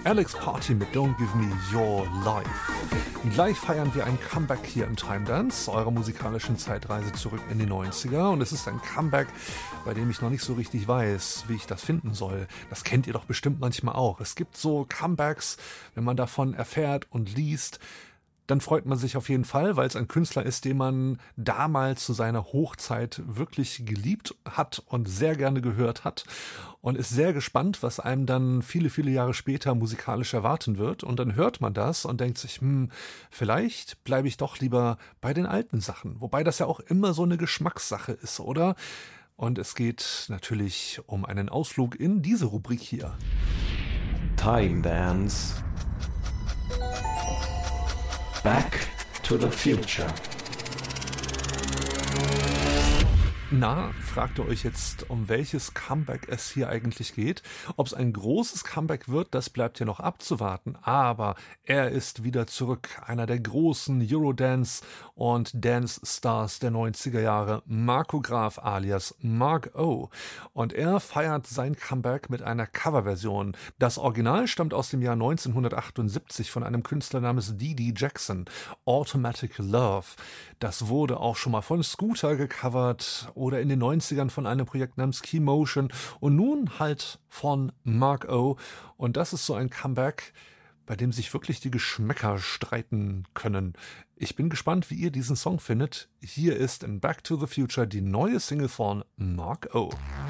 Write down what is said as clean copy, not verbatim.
Alex Party mit Don't Give Me Your Life. Gleich feiern wir ein Comeback hier im Time Dance, eurer musikalischen Zeitreise zurück in die 90er. Und es ist ein Comeback, bei dem ich noch nicht so richtig weiß, wie ich das finden soll. Das kennt ihr doch bestimmt manchmal auch. Es gibt so Comebacks, wenn man davon erfährt und liest, dann freut man sich auf jeden Fall, weil es ein Künstler ist, den man damals zu seiner Hochzeit wirklich geliebt hat und sehr gerne gehört hat und ist sehr gespannt, was einem dann viele, viele Jahre später musikalisch erwarten wird. Und dann hört man das und denkt sich, vielleicht bleibe ich doch lieber bei den alten Sachen. Wobei das ja auch immer so eine Geschmackssache ist, oder? Und es geht natürlich um einen Ausflug in diese Rubrik hier. Time Dance. Back to the Future. Na, fragt ihr euch jetzt, um welches Comeback es hier eigentlich geht? Ob es ein großes Comeback wird, das bleibt ja noch abzuwarten. Aber er ist wieder zurück, einer der großen Eurodance- und Dance-Stars der 90er Jahre, Marco Graf alias Mark O. Und er feiert sein Comeback mit einer Coverversion. Das Original stammt aus dem Jahr 1978 von einem Künstler namens D.D. Jackson, Automatic Love. Das wurde auch schon mal von Scooter gecovert oder in den 90ern von einem Projekt namens Key Motion und nun halt von Mark O. Und das ist so ein Comeback, bei dem sich wirklich die Geschmäcker streiten können. Ich bin gespannt, wie ihr diesen Song findet. Hier ist in Back to the Future die neue Single von Mark O.